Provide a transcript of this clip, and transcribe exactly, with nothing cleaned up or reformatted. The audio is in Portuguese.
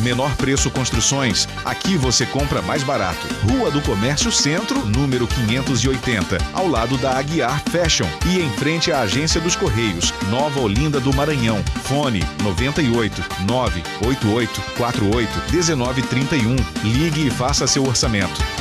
Menor Preço Construções. Aqui você compra mais barato. Rua do Comércio Centro, número quinhentos e oitenta, ao lado da Aguiar Fashion e em frente à Agência dos Correios, Nova Olinda do Maranhão. Fone noventa e oito, nove oito oito quatro oito, um nove três um. Ligue e faça seu orçamento.